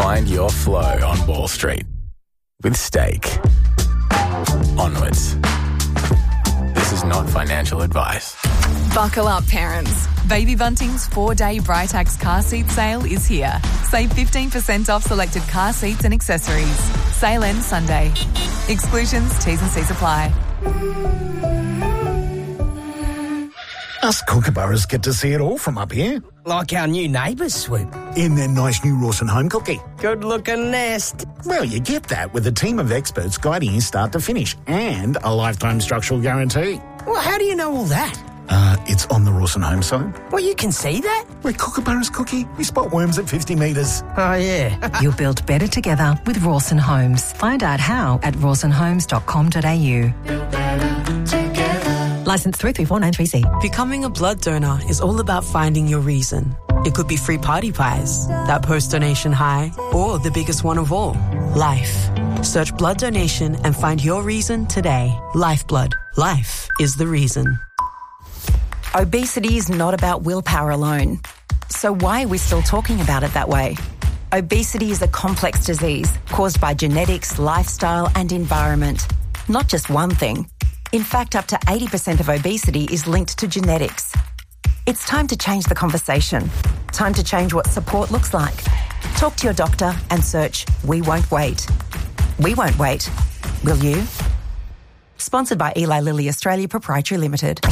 Find your flow on Wall Street with Stake. Onwards. This is not financial advice. Buckle up, parents. Baby Bunting's 4-day Britax car seat sale is here. Save 15% off selected car seats and accessories. Sale ends Sunday. Exclusions, T's and C's apply. Us kookaburras get to see it all from up here. Like our new neighbours, Swoop. In their nice new Rawson home cookie. Good-looking nest. Well, you get that with a team of experts guiding you start to finish and a lifetime structural guarantee. Well, how do you know all that? It's on the Rawson home side. Well, you can see that? Where kookaburras cookie, we spot worms at 50 metres. Oh, yeah. You'll build better together with Rawson Homes. Find out how at rawsonhomes.com.au. Licence 334993C. Becoming a blood donor is all about finding your reason. It could be free party pies, that post-donation high, or the biggest one of all, life. Search blood donation and find your reason today. Lifeblood. Life is the reason. Obesity is not about willpower alone. So why are we still talking about it that way? Obesity is a complex disease caused by genetics, lifestyle and environment. Not just one thing. In fact, up to 80% of obesity is linked to genetics. It's time to change the conversation. Time to change what support looks like. Talk to your doctor and search We Won't Wait. We won't wait. Will you? Sponsored by Eli Lilly Australia Proprietary Limited.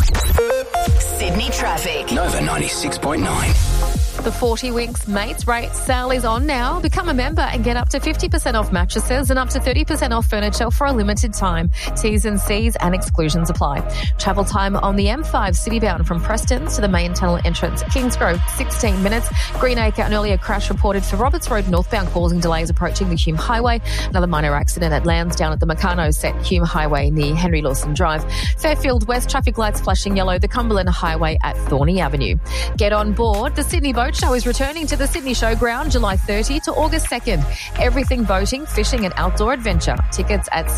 Sydney traffic. Nova 96.9. The 40 Winks Mates Rate sale is on now. Become a member and get up to 50% off mattresses and up to 30% off furniture for a limited time. T's and C's and exclusions apply. Travel time on the M5 citybound from Preston to the main tunnel entrance at Kingsgrove, 16 minutes. Greenacre, an earlier crash reported for Roberts Road northbound, causing delays approaching the Hume Highway. Another minor accident at Lansdowne at the Meccano set Hume Highway near Henry Lawson Drive. Fairfield West traffic lights flashing yellow, the Cumberland Highway at Thorney Avenue. Get on board. The Sydney Boat Show is returning to the Sydney Showground July 30 to August 2nd. Everything boating, fishing and outdoor adventure. Tickets at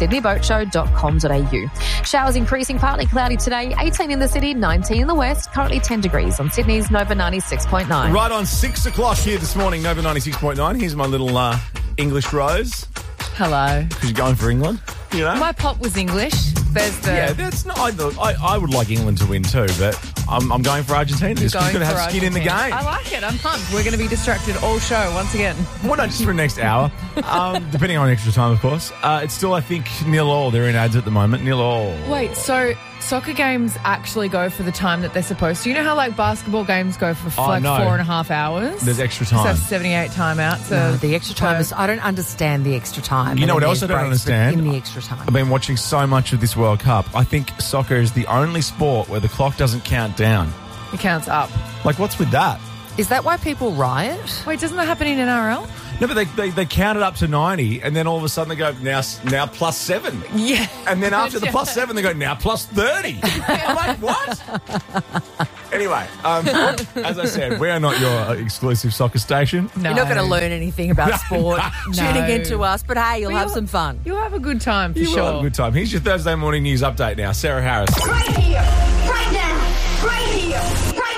sydneyboatshow.com.au. Showers increasing, partly cloudy today, 18 in the city, 19 in the west, currently 10 degrees on Sydney's Nova 96.9. Right on 6 o'clock here this morning, Nova 96.9. Here's my little English Rose. Hello. Because you're going for England, you know? My pop was English. There's the... Yeah, that's not... I would like England to win too, but I'm going for Argentina. Just going to have skin in the game. I like it. I'm pumped. We're going to be distracted all show once again. Well, not just for the next hour. Depending on extra time, of course. It's still, I think, 0-0. They're in ads at the moment. 0-0. Wait, so soccer games actually go for the time that they're supposed to? You know how, like, basketball games go for 4.5 hours? There's extra time. So 78 timeouts. No, the extra time is... I don't understand the extra time. You know what else I don't understand? In the extra time. I've been watching so much of this World Cup. I think soccer is the only sport where the clock doesn't count down. It counts up. Like, what's with that? Is that why people riot? Wait, doesn't that happen in NRL? No, but they count it up to 90, and then all of a sudden they go, now plus 7. Yeah. And then after the plus 7, they go, now plus 30. I'm like, what? Anyway, as I said, we are not your exclusive soccer station. No. You're not going to learn anything about sport tuning into us, but hey, you'll have some fun. You'll have a good time for sure. You'll have a good time. Here's your Thursday morning news update now. Sarah Harris. Right here, right now, right here, right now.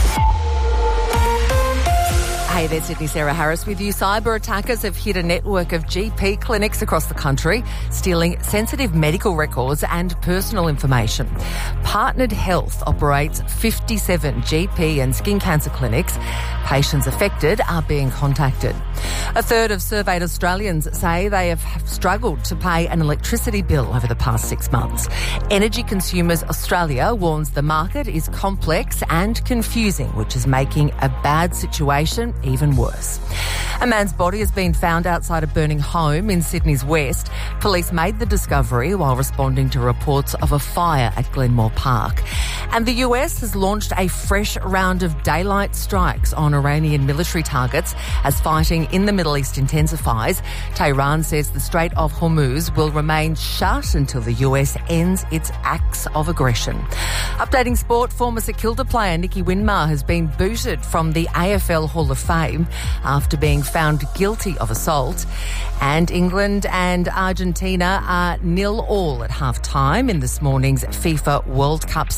Hey there, Sydney, Sarah Harris with you. Cyber attackers have hit a network of GP clinics across the country, stealing sensitive medical records and personal information. Partnered Health operates 57 GP and skin cancer clinics. Patients affected are being contacted. A third of surveyed Australians say they have struggled to pay an electricity bill over the past 6 months. Energy Consumers Australia warns the market is complex and confusing, which is making a bad situation even worse. A man's body has been found outside a burning home in Sydney's west. Police made the discovery while responding to reports of a fire at Glenmore Park. And the US has launched a fresh round of daylight strikes on Iranian military targets as fighting in the Middle East intensifies. Tehran says the Strait of Hormuz will remain shut until the US ends its acts of aggression. Updating sport, former St Kilda player Nicky Winmar has been booted from the AFL Hall of Fame after being found guilty of assault. And England and Argentina are 0-0 at half-time in this morning's FIFA World Cup semi-final.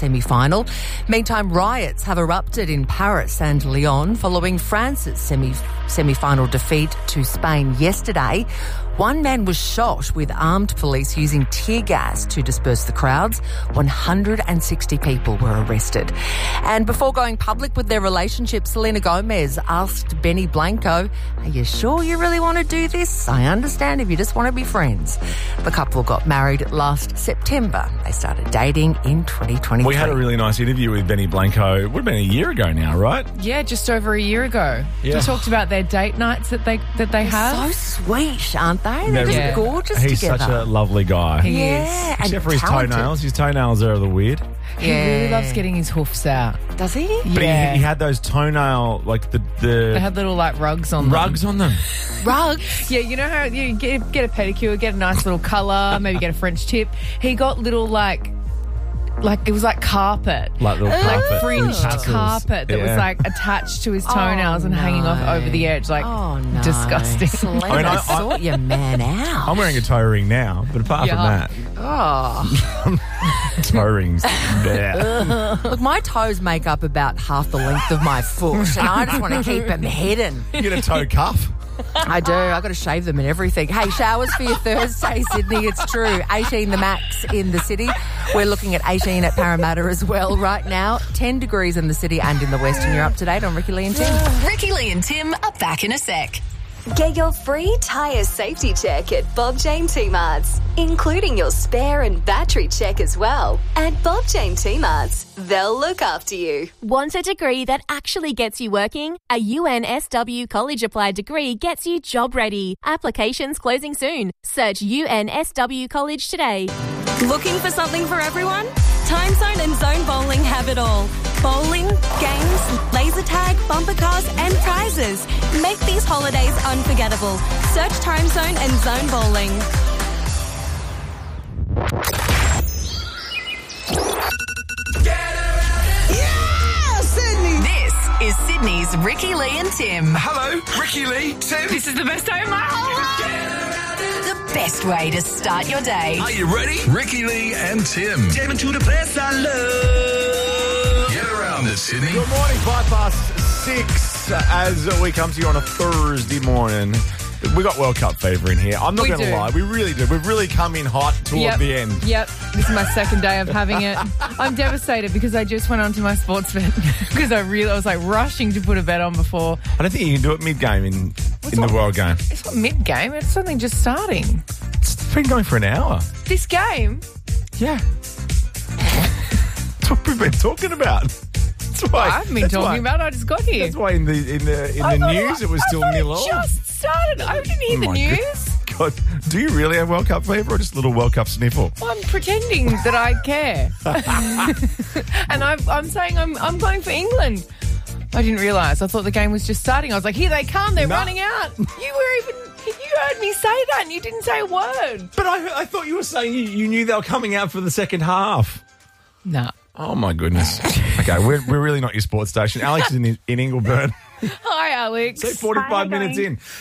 semi-final. Meantime, riots have erupted in Paris and Lyon following France's semi-final defeat to Spain yesterday. One man was shot with armed police using tear gas to disperse the crowds. 160 people were arrested. And before going public with their relationship, Selena Gomez asked Benny Blanco, "Are you sure you really want to do this? I understand if you just want to be friends." The couple got married last September. They started dating in 2023. We had a really nice interview with Benny Blanco. It would have been a year ago now, right? Yeah, just over a year ago. Yeah. They talked about their date nights that they have. So sweet, aren't they? They're just gorgeous He's together. such a lovely guy. He is. Except for his talented. toenails. His toenails are a little weird. He really loves getting his hoofs out. Does he? But Yeah. he had those toenail, like They had little like rugs on them. rugs on them. Rugs? Yeah, you know how you get a pedicure, get a nice little colour, maybe get a French tip. He got little like it was like carpet. Like little Like carpet. fringed tassels. carpet that was Yeah. like attached to his toenails and hanging off over the edge. Like, disgusting. Selena, I mean, sort your man out. I'm wearing a toe ring now, but apart from that, toe rings. Yeah. Look, my toes make up about half the length of my foot, and I just want to keep them hidden. You get a toe cuff. I do. I got to shave them and everything. Hey, showers for your Thursday, Sydney. It's true. 18 the max in the city. We're looking at 18 at Parramatta as well right now. 10 degrees in the city and in the west. And you're up to date on Ricky Lee and Tim. Ricky Lee and Tim are back in a sec. Get your free tyre safety check at Bob Jane T-Marts, including your spare and battery check as well. At Bob Jane T-Marts, they'll look after you. Want a degree that actually gets you working? A UNSW college-applied degree gets you job ready. Applications closing soon. Search UNSW College today. Looking for something for everyone? Time Zone and Zone Bowling have it all. Bowling, games, laser tag, bumper cars and prizes. Make these holidays unforgettable. Search Time Zone and Zone Bowling. Yeah, Sydney! This is Sydney's Ricky Lee and Tim. Hello, Ricky Lee, Tim. This is the best day of my whole life. The best way to start your day. Are you ready? Ricky Lee and Tim. Tim to the place I love. Get around it, Sydney. Good morning, 6 as we come to you on a Thursday morning. We got World Cup fever in here. I'm not going to lie. We really do. We've really come in hot toward the end. Yep. This is my second day of having it. I'm devastated because I just went onto my sports bet because I was like rushing to put a bet on before. I don't think you can do it mid-game in the World Game. It's not mid-game. It's only just starting. It's been going for an hour. This game? Yeah. That's what we've been talking about. That's why. I haven't been talking about it. I just got here. That's why in the news it was still nil all. It just started. I didn't hear the news. God, do you really have World Cup fever or just a little World Cup sniffle? Well, I'm pretending that I care. And I'm saying I'm going for England. I didn't realise. I thought the game was just starting. I was like, here they come. They're running out. You heard me say that and you didn't say a word. But I thought you were saying you knew they were coming out for the second half. No. Oh, my goodness. Okay, we're really not your sports station. Alex is in Ingleburn. Hi, Alex. So 45 minutes in.